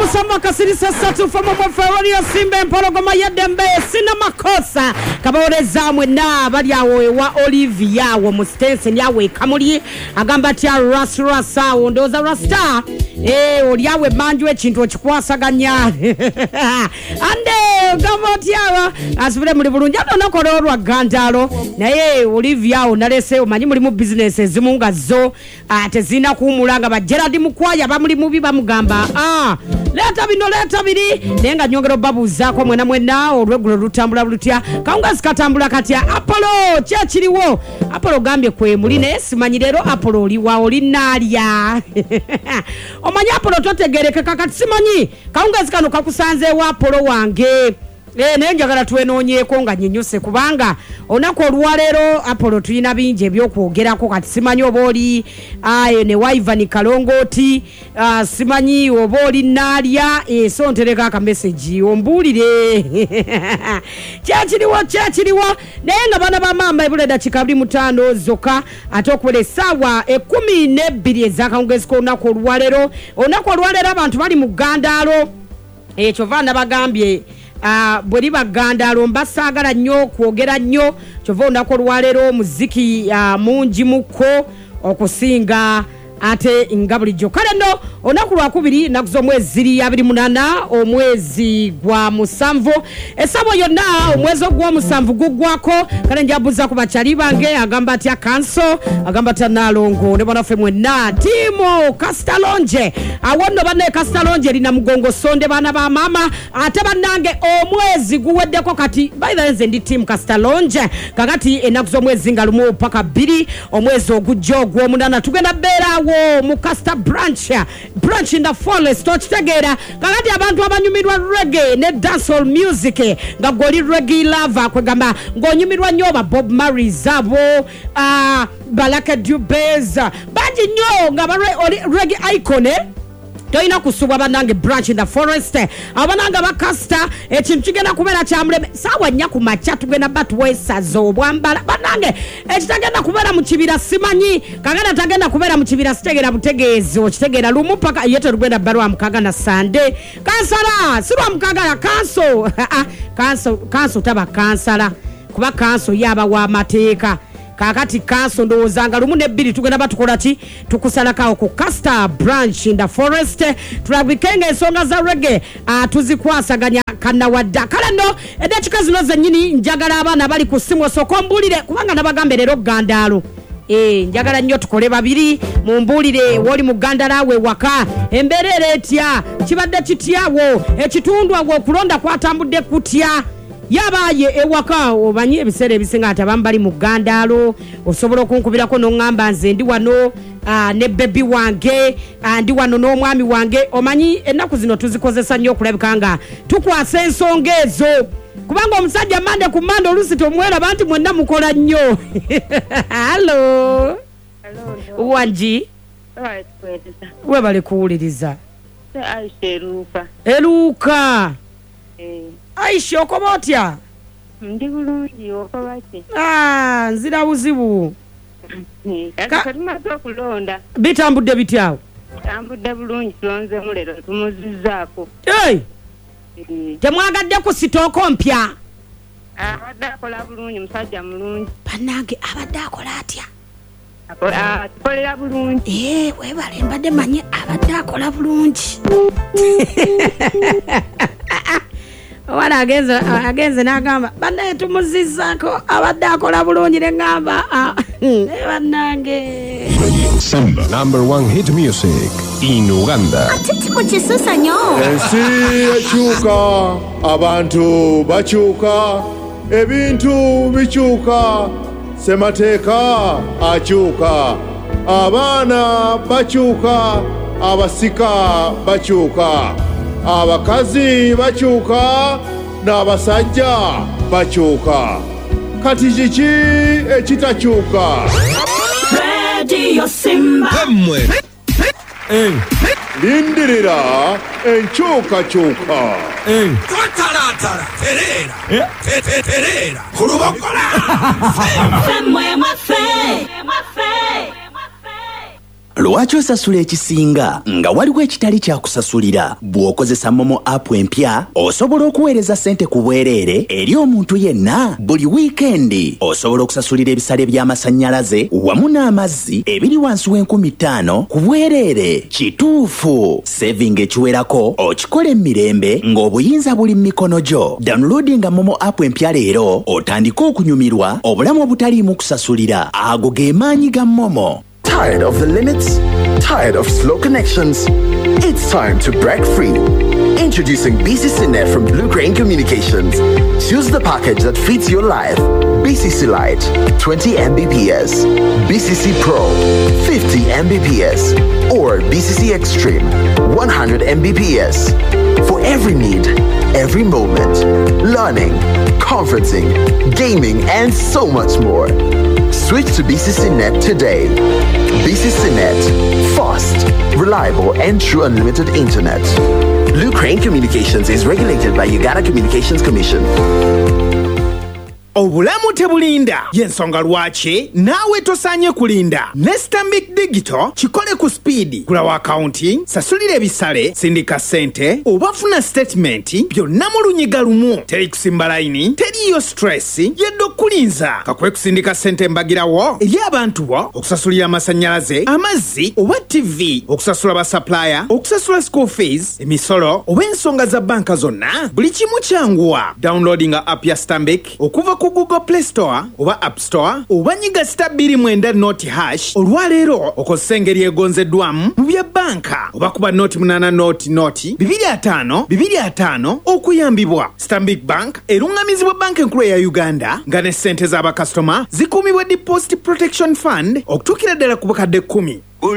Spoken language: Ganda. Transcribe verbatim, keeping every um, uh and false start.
sama kasiri sasatu fama mwa Ferrari ya Simba mpologoma ya Dembe sina makosa kabaoleza mwe na bali yawe wa Olivia wa mustense yawe kamuli agamba tia ras rasa ondoza rasta eh oliawe manjwe chintu chikwasaganya ande gavoti yawa asubire muri bulungi ndo kororwa gandalo naye Olivia onalese omanyi muri mu business ezimunga zo atezina kumulanga ba Gerard Mukwaya bamuli mubi bamugamba ah leta bino leta biri nenga nyongero babu zako mwena mwena olwegulo lutambula lutya kaunga sikatambula katya Apollo kyakiriwo Apollo gambye kwe muline simanyi lero Apollo liwa olinalya omanyi Apollo totegereke kakati simanyi kaunga sikano kakusanze wa Apollo wange Eh nenjagala twenonyeko nga nyinyuse kubanga onako olwalero Apollo tuyina binje ebyokwogerako kati simanyi oboli aye ne Ivan Kalongoti uh, simanyi oboli nalya e so ntereka aka message ombulire kyakiriwo kyakiriwo nenga bana ba mama ebuleda kikabli mutano zoka atokwele sawa ekumi n'ebbiri ezakangeziko onako olwalero onako olwalero abantu bali mu Gandalo ekyo vana bagambye Uh, bweri bagandalo mbasagala nnyo kwogera nnyo kyovonda ko lwalero muziki uh, mungi muko okusinga ate ngabulijo kale no onaku lwakubiri nakuzo mwezi abiri munana omwezi gwa musanvu esabo yonna omwezi gwa musanvu gugwako kale njabuza ku bachali bange agamba atya kanso agamba tanalongo ne bana femwe na timo Kastalonje awono bane Kastalonje lina mugongo sonde bana ba mama ate banange omwezi guweddeko kati by the way ndi team Kastalonje kakati enakuzo mwezi ngalumu paka biri omwezi ogujjo gwo munana tugenda bera mu Casta branch branch in the forest tochitegera kakati abantu abanyumirwa reggae ne dancehall music nga goli reggae lover kwegamba ngonyumirwa nyoba Bob Marley zabo uh, Balaka Dubez banji nyo nga reggae icon eh toina kusubwa banange branch in the forest abananga bakasta ekintu kigenda kubera kyamuleme sawa nyaku macha tugenda batwesa zo bwambala banange ekitagenda kubera mu kibira simanyi kagana tagenda kubera mu kibira sitegera butegezo kitegera lumu paka yeto rugenda barwa mukaga na Sande kansala sirwa mukaga ya kanso kanso kanso taba kansala kuba kanso yaba wa mateeka kakati kanso ndozanga lumu nebbiri tugenda batukola ki tukusala kawo ku Casta branch in the forest tulabikenga ensonga za reggae tuzikwasaganya kana wadda kale no edakika zino zennyini njagala abana bali ku simu sokombulire kubanga nabagambe lero Gandalo eh njagala nnyo tukole babiri mumbulire woli mu Gandalawe waka emberere etya kibadde kityawo ekitundwa gwo kulonda kwatambudde kutya yabaye ewaka obanyi ebisere ebisinga atabambali mu Gandalo osobola okunkubirako n'ongamba nze ndi wano uh, ne baby wange uh, ndi wano n'omwami wange omanyi ennaku zino tuzikozesa nnyo okulabika nga tukwasa ensonga ezo kubanga omusajja mande ku mande olusi tomwera banti mwenna mukola nnyo hello hello wanji right kwetesa we bali kuwuliriza Aisha eruka eruka eh Aisha okobotya ndi bulungi okobati ah nzira buzibu kati mato kulonda bitambudde bityawo tambudde bulungi tulonze mulero tumuzizaako hey temwagadde ku sitoko mpya abadde akola bulungi musajja mulungi banange abadde akola atya tukolera bulungi eh webale mbadde manye abadde akola bulungi wala agenze agenze nagamba bane tumuzizaako abadde akola bulungi ngamba banange Samba number one hit music in Uganda. Atiti kuchisusa nyo ensi ekyuka abantu bakyuka ebintu bikyuka semateeka akyuka abaana bakyuka abasika bakyuka abakazi bakyuka n'abasajja bakyuka kati kiki ekitakyuka Radio Simba Kamwe. Eh. Lindirira enkyukakyuka. Eh. Tatalatala terera. Eh. Terera. Kurubakola. Femwe mwafe. Mwafe. lwaki osasula ekisinga nga waliwo ekitali kyakusasulira? Bw'okozesa Momo app empya osobola okuweereza ssente ku bwereere eri omuntu yenna buli wiikendi. Osobola okusasulira ebisale by'amasannyalaze wamu n'amazzi ebiri wansi w'enkumi ttaano ku bwereere. Kituufu, saving ekiwerako okikola emirembe ng'obuyinza buli mu mikono gyo. Downloadinga Momo app empya leero otandike okunyumirwa obulamu obutaliimu kusasulira. Ago ge maanyi ga Momo. Tired of the limits? Tired of slow connections? It's time to break free. Introducing B C C Net from Blue Crane Communications. Choose the package that fits your life. B C C Lite, twenty megabits per second. B C C Pro, fifty megabits per second. Or B C C Extreme, one hundred megabits per second. For every need, every moment. Learning, conferencing, gaming, and so much more. Switch to B C C Net today. B C C Net. Fast, reliable, and true unlimited internet. Blue Crane Communications is regulated by Uganda Communications Commission. Obulamu tebulinda yensonga lwaki naawe tosaanye kulinda. Ne Stanbic Digital kikole ku speed. Gulawo accounting, sasulira ebisale, sindika ssente, obafuna statement, byonna mu lunyiga lumu. Teri kusimba layini, teriyo stress, yedde okulinza. Kakwe kusindika ssente mbagirawo eri abantu bo, okusasulira amasannyalaze, amazzi, oba T V, okusasula ba supplier, okusasula school fees, emisolo, oba ensonga za banka zonna. Buli kimu kyanguwa. Downloadinga app ya Stanbic okuva ku Google Play Store oba App Store oba nyiga star two nine noti hash. Olwaleero okozesa engeri egonzeddwamu mu bya banka oba kuba noti munana noti noti bibiri ataano bibiri ataano okuyambibwa. Stanbic Bank erungamizibwa banka enkulu ya Uganda nga ne ssente z'abakasitoma zikuumibwa Deposit Protection Fund okutuukira ddala ku bukadde kkumi.